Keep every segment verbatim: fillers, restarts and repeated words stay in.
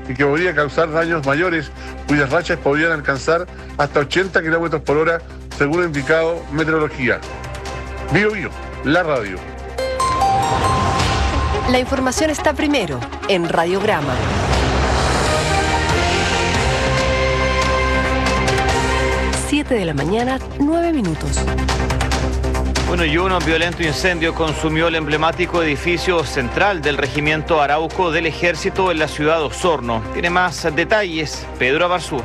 y que podría causar daños mayores, cuyas rachas podrían alcanzar hasta ochenta kilómetros por hora, según lo indicado Meteorología. Bio Bio, la radio. La información está primero en Radiograma. siete de la mañana, nueve minutos. Bueno, y un violento incendio consumió el emblemático edificio central del Regimiento Arauco del Ejército en la ciudad de Osorno. Tiene más detalles Pedro Abarzú.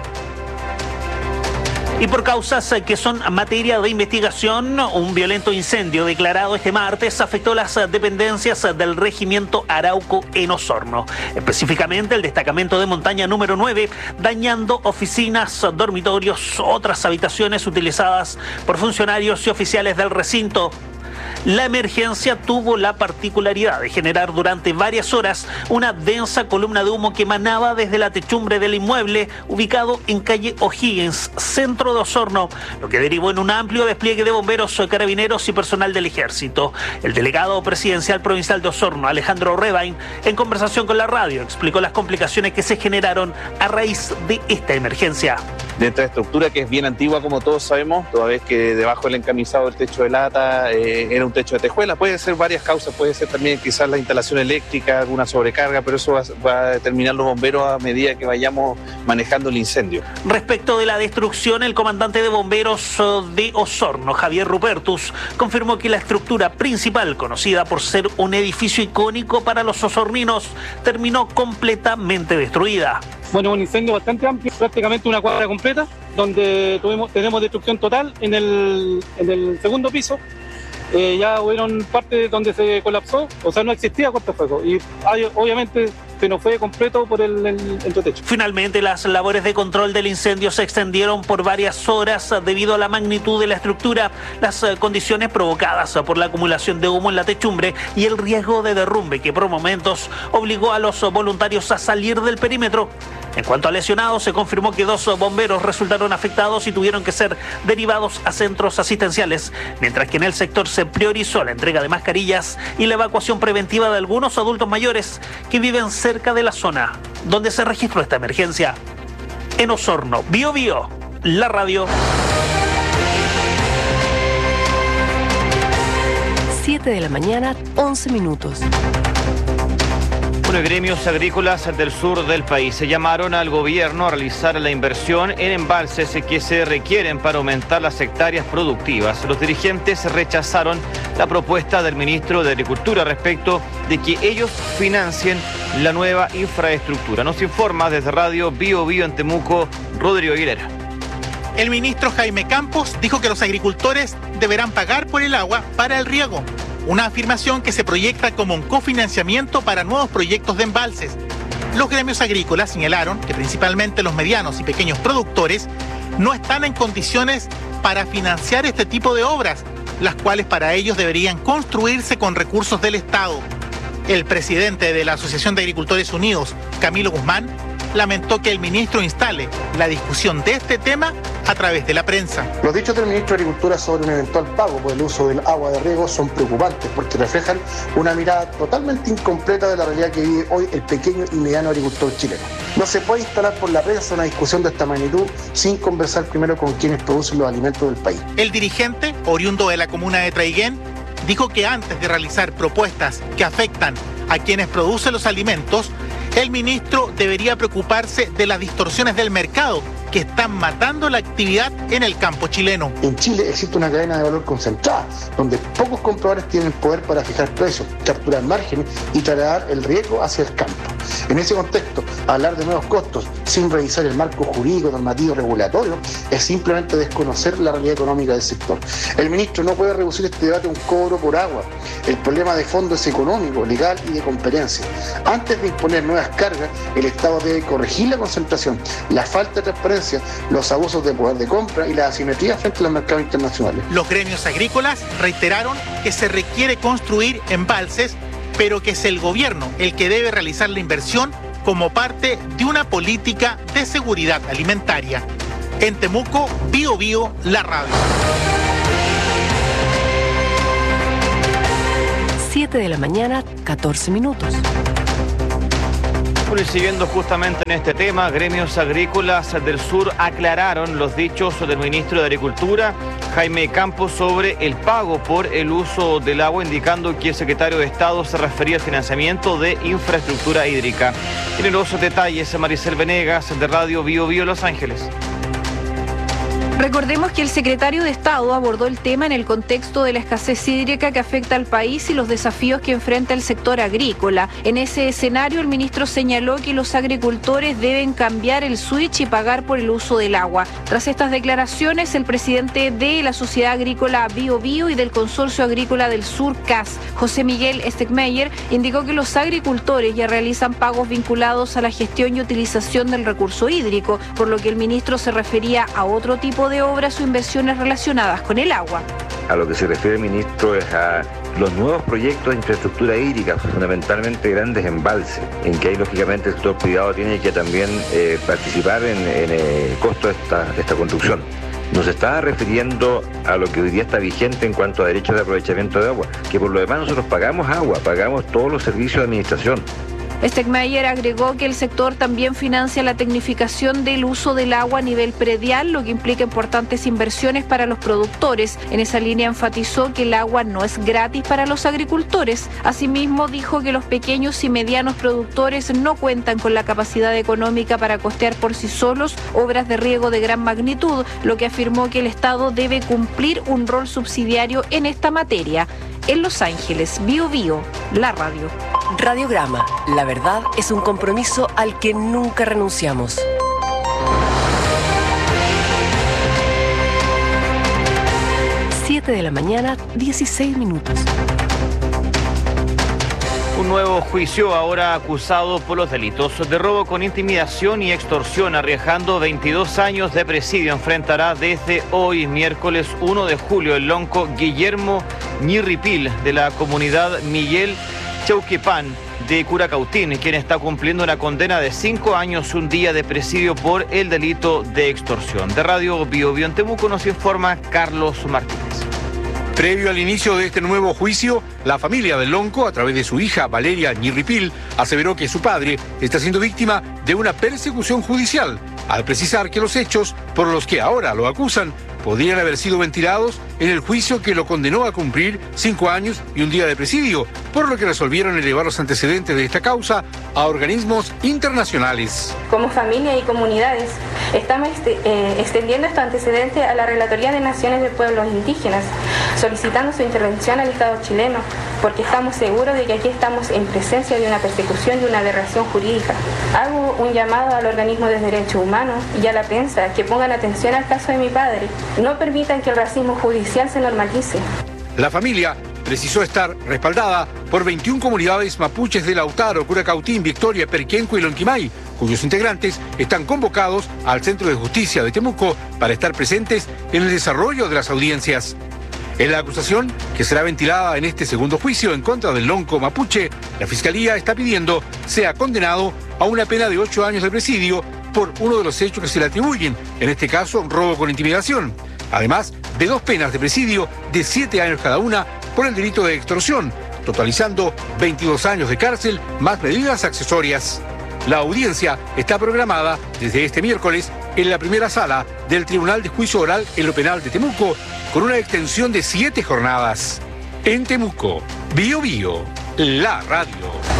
Y por causas que son materia de investigación, un violento incendio declarado este martes afectó las dependencias del Regimiento Arauco en Osorno, específicamente el destacamento de montaña número nueve, dañando oficinas, dormitorios, otras habitaciones utilizadas por funcionarios y oficiales del recinto. La emergencia tuvo la particularidad de generar durante varias horas una densa columna de humo que emanaba desde la techumbre del inmueble ubicado en calle O'Higgins, centro de Osorno, lo que derivó en un amplio despliegue de bomberos, carabineros y personal del ejército. El delegado presidencial provincial de Osorno, Alejandro Rebain, en conversación con la radio, explicó las complicaciones que se generaron a raíz de esta emergencia. De esta estructura que es bien antigua, como todos sabemos, toda vez que debajo del encamisado del techo de lata eh, era un techo de tejuela. Puede ser varias causas, puede ser también quizás la instalación eléctrica, alguna sobrecarga, pero eso va, va a determinar los bomberos a medida que vayamos manejando el incendio. Respecto de la destrucción, el comandante de bomberos de Osorno, Javier Rupertus, confirmó que la estructura principal, conocida por ser un edificio icónico para los osorninos, terminó completamente destruida. Bueno, un incendio bastante amplio, prácticamente una cuadra completa, donde tuvimos, tenemos destrucción total en el, en el segundo piso. Eh, ya hubieron partes donde se colapsó, o sea, no existía cortafuego y hay, obviamente se nos fue completo por el, el entretecho. Finalmente, las labores de control del incendio se extendieron por varias horas debido a la magnitud de la estructura, las condiciones provocadas por la acumulación de humo en la techumbre y el riesgo de derrumbe que por momentos obligó a los voluntarios a salir del perímetro. En cuanto a lesionados, se confirmó que dos bomberos resultaron afectados y tuvieron que ser derivados a centros asistenciales, mientras que en el sector se priorizó la entrega de mascarillas y la evacuación preventiva de algunos adultos mayores que viven cerca de la zona donde se registró esta emergencia. En Osorno, Bio Bio, la radio. siete de la mañana, once minutos. Bueno, gremios agrícolas del sur del país se llamaron al gobierno a realizar la inversión en embalses que se requieren para aumentar las hectáreas productivas. Los dirigentes rechazaron la propuesta del ministro de Agricultura respecto de que ellos financien la nueva infraestructura. Nos informa desde Radio Bio Bio en Temuco, Rodrigo Aguilera. El ministro Jaime Campos dijo que los agricultores deberán pagar por el agua para el riego. Una afirmación que se proyecta como un cofinanciamiento para nuevos proyectos de embalses. Los gremios agrícolas señalaron que principalmente los medianos y pequeños productores no están en condiciones para financiar este tipo de obras, las cuales para ellos deberían construirse con recursos del Estado. El presidente de la Asociación de Agricultores Unidos, Camilo Guzmán, lamentó que el ministro instale la discusión de este tema a través de la prensa. Los dichos del ministro de Agricultura sobre un eventual pago por el uso del agua de riego son preocupantes porque reflejan una mirada totalmente incompleta de la realidad que vive hoy el pequeño y mediano agricultor chileno. No se puede instalar por la prensa una discusión de esta magnitud sin conversar primero con quienes producen los alimentos del país. El dirigente, oriundo de la comuna de Traiguén, dijo que antes de realizar propuestas que afectan a quienes producen los alimentos, el ministro debería preocuparse de las distorsiones del mercado que están matando la actividad en el campo chileno. En Chile existe una cadena de valor concentrada, donde pocos compradores tienen poder para fijar precios, capturar márgenes y trasladar el riesgo hacia el campo. En ese contexto, hablar de nuevos costos sin revisar el marco jurídico, normativo, regulatorio, es simplemente desconocer la realidad económica del sector. El ministro no puede reducir este debate a un cobro por agua. El problema de fondo es económico, legal y de competencia. Antes de imponer nuevas cargas, el Estado debe corregir la concentración, la falta de transparencia, los abusos de poder de compra y la asimetría frente a los mercados internacionales. Los gremios agrícolas reiteraron que se requiere construir embalses, pero que es el gobierno el que debe realizar la inversión como parte de una política de seguridad alimentaria. En Temuco, Bio Bio, la radio. siete de la mañana, catorce minutos. Bueno, y siguiendo justamente en este tema, gremios agrícolas del sur aclararon los dichos del ministro de Agricultura, Jaime Campos, sobre el pago por el uso del agua, indicando que el secretario de Estado se refería al financiamiento de infraestructura hídrica. Tiene los detalles Maricel Venegas, de Radio Bio Bio Los Ángeles. Recordemos que el secretario de Estado abordó el tema en el contexto de la escasez hídrica que afecta al país y los desafíos que enfrenta el sector agrícola. En ese escenario, el ministro señaló que los agricultores deben cambiar el switch y pagar por el uso del agua. Tras estas declaraciones, el presidente de la Sociedad Agrícola Bio Bio y del Consorcio Agrícola del Sur, C A S, José Miguel Stegmeyer, indicó que los agricultores ya realizan pagos vinculados a la gestión y utilización del recurso hídrico, por lo que el ministro se refería a otro tipo de obras o inversiones relacionadas con el agua. A lo que se refiere el ministro es a los nuevos proyectos de infraestructura hídrica, fundamentalmente grandes embalses, en que ahí lógicamente el sector privado tiene que también eh, participar en, en el costo de esta, de esta construcción. Nos estaba refiriendo a lo que hoy día está vigente en cuanto a derechos de aprovechamiento de agua, que por lo demás nosotros pagamos agua, pagamos todos los servicios de administración. Stegmeyer agregó que el sector también financia la tecnificación del uso del agua a nivel predial, lo que implica importantes inversiones para los productores. En esa línea enfatizó que el agua no es gratis para los agricultores. Asimismo, dijo que los pequeños y medianos productores no cuentan con la capacidad económica para costear por sí solos obras de riego de gran magnitud, lo que afirmó que el Estado debe cumplir un rol subsidiario en esta materia. En Los Ángeles, Bio Bio, la radio. Radiograma, la verdad es un compromiso al que nunca renunciamos. siete de la mañana, dieciséis minutos. Un nuevo juicio, ahora acusado por los delitos de robo con intimidación y extorsión, arriesgando veintidós años de presidio, enfrentará desde hoy, miércoles uno de julio, el lonco Guillermo Ñirripil, de la comunidad Miguel Chauquepán de Curacautín, quien está cumpliendo una condena de cinco años y un día de presidio por el delito de extorsión. De Radio Bio Bio en Temuco nos informa Carlos Martínez. Previo al inicio de este nuevo juicio, la familia del lonco, a través de su hija Valeria Ñirripil, aseveró que su padre está siendo víctima de una persecución judicial, al precisar que los hechos por los que ahora lo acusan podrían haber sido ventilados en el juicio que lo condenó a cumplir cinco años y un día de presidio, por lo que resolvieron elevar los antecedentes de esta causa a organismos internacionales. Como familia y comunidades, estamos eh, extendiendo estos antecedentes a la Relatoría de Naciones de Pueblos Indígenas, solicitando su intervención al Estado chileno, porque estamos seguros de que aquí estamos en presencia de una persecución y una aberración jurídica. Hago un llamado al organismo de derechos humanos y a la prensa que pongan atención al caso de mi padre. No permitan que el racismo judicial se normalice. La familia precisó estar respaldada por veintiuna comunidades mapuches de Lautaro, Curacautín, Victoria, Perquenco y Lonquimay, cuyos integrantes están convocados al Centro de Justicia de Temuco para estar presentes en el desarrollo de las audiencias. En la acusación, que será ventilada en este segundo juicio en contra del lonco mapuche, la Fiscalía está pidiendo sea condenado a una pena de ocho años de presidio por uno de los hechos que se le atribuyen, en este caso un robo con intimidación, además de dos penas de presidio de siete años cada una por el delito de extorsión, totalizando veintidós años de cárcel más medidas accesorias. La audiencia está programada desde este miércoles en la primera sala del Tribunal de Juicio Oral en lo Penal de Temuco, con una extensión de siete jornadas. En Temuco, Bio Bio, la radio.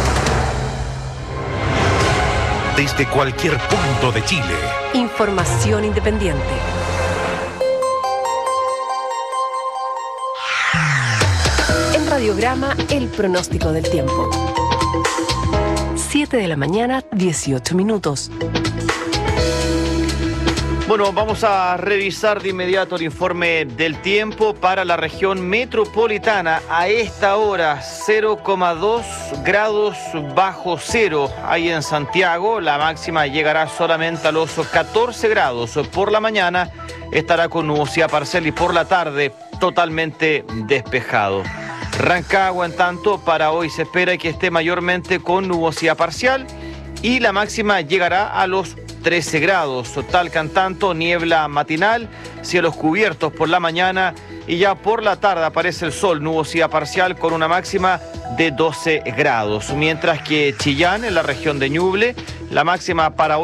Desde cualquier punto de Chile. Información independiente. En Radiograma, el pronóstico del tiempo. siete de la mañana, dieciocho minutos. Bueno, vamos a revisar de inmediato el informe del tiempo para la región metropolitana. A esta hora, cero coma dos grados bajo cero. Ahí en Santiago, la máxima llegará solamente a los catorce grados. Por la mañana estará con nubosidad parcial y por la tarde totalmente despejado. Rancagua, en tanto, para hoy se espera que esté mayormente con nubosidad parcial y la máxima llegará a los trece grados. Talca, tanto, niebla matinal, cielos cubiertos por la mañana y ya por la tarde aparece el sol, nubosidad parcial con una máxima de doce grados. Mientras que Chillán, en la región de Ñuble, la máxima para hoy